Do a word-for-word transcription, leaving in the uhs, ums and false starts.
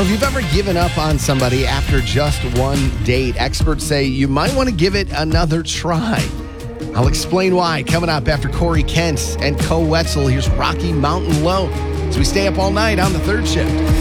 If you've ever given up on somebody after just one date, experts say you might want to give it another try. I'll explain why coming up after Corey Kent and Co Wetzel. Here's Rocky Mountain Low as we stay up all night on the third shift.